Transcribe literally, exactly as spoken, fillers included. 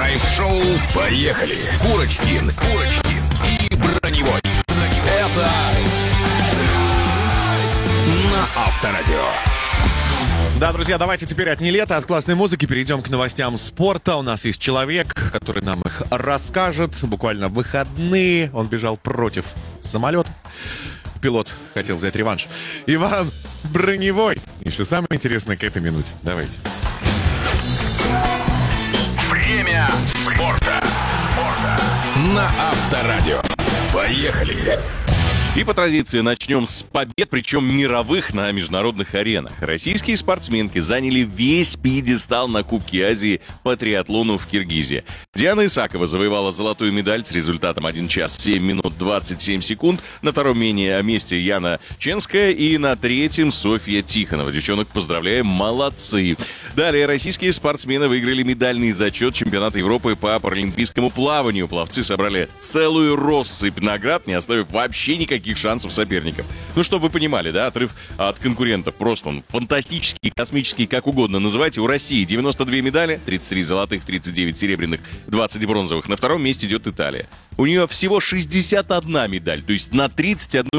Драйв-шоу. Поехали. Курочкин, Курочкин и Броневой. Это на Авторадио. Да, друзья, давайте теперь от не лета, от классной музыки перейдем к новостям спорта. У нас есть человек, который нам их расскажет. Буквально в выходные он бежал против самолета. Пилот хотел взять реванш. Иван Броневой. И что самое интересное к этой минуте. Давайте. Время спорта. спорта. На Авторадио. Поехали. И по традиции начнем с побед, причем мировых, на международных аренах. Российские спортсменки заняли весь пьедестал на Кубке Азии по триатлону в Киргизии. Диана Исакова завоевала золотую медаль с результатом один час семь минут двадцать семь секунд. На втором месте Яна Ченская и на третьем Софья Тихонова. Девчонок поздравляем, молодцы. Далее российские спортсмены выиграли медальный зачет чемпионата Европы по паралимпийскому плаванию. Пловцы собрали целую россыпь наград, не оставив вообще никаких шансов соперникам. Ну, чтобы вы понимали, да, отрыв от конкурентов просто он фантастический, космический, как угодно называйте. У России девяносто две медали, тридцать три золотых, тридцать девять серебряных, двадцать бронзовых. На втором месте идет Италия. У нее всего шестьдесят одна медаль, то есть на тридцать одну